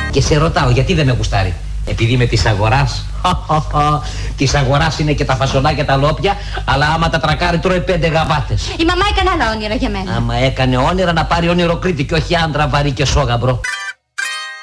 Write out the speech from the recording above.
Και σε ρωτάω, γιατί δεν με γουστάρει? Επειδή είμαι της αγοράς. Της αγοράς είναι και τα φασολά και τα λόπια, αλλά άμα τα τρακάρει τρώει 5 γαβάτες. Η μαμά έκανε άλλα όνειρα για μένα. Άμα έκανε όνειρα να πάρει όνειρο Κρήτη και όχι άντρα βαρύ και σόγαμπρο.